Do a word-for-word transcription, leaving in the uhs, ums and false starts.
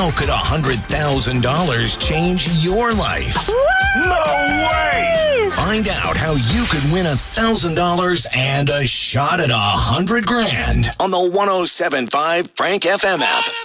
How could one hundred thousand dollars change your life? No way! Find out how you could win one thousand dollars and a shot at one hundred grand on the one oh seven point five Frank F M app.